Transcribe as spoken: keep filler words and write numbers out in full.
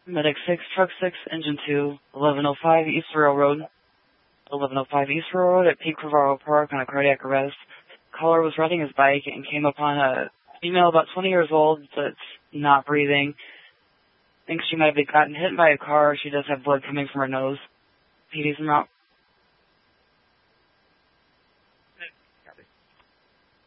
Medic six, Truck six, Engine two, eleven oh five East Railroad. eleven oh five East Railroad at Pete Crevaro Park on a cardiac arrest. Caller was riding his bike and came upon a female about twenty years old that's not breathing. Thinks she might have gotten hit by a car. She does have blood coming from her nose. P D's in route.